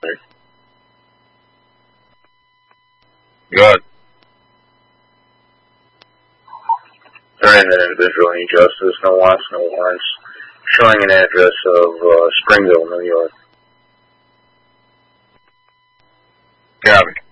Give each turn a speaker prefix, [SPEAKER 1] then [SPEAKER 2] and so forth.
[SPEAKER 1] Good.
[SPEAKER 2] Turning an individual any justice, no wants, no warrants. Showing an address of Springville, New York.
[SPEAKER 1] Copy.